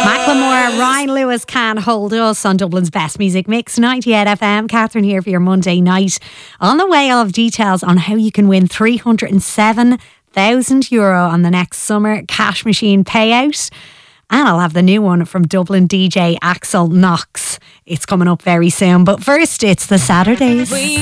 Macklemore, Ryan Lewis Can't Hold Us on Dublin's Best Music Mix, 98 FM. Catherine here for your Monday night. On the way, I'll have details on how you can win €307,000 on the next summer cash machine payout. And I'll have the new one from Dublin DJ Axel Knox. It's coming up very soon. But first, it's the Saturdays.